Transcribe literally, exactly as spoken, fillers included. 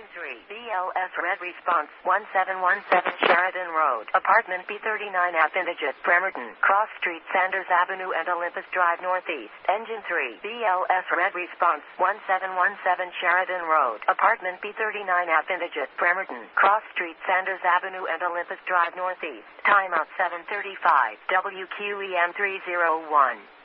three, B L S Red Response, one seven one seven Sheridan Road, Apartment B thirty-nine Appendagit, Bremerton, Cross Street, Sanders Avenue and Olympus Drive Northeast. Engine three, B L S Red Response, one seven one seven Sheridan Road, Apartment B thirty-nine Appendagit, Bremerton, Cross Street, Sanders Avenue and Olympus Drive Northeast. Timeout seven thirty-five, W Q E M three oh one.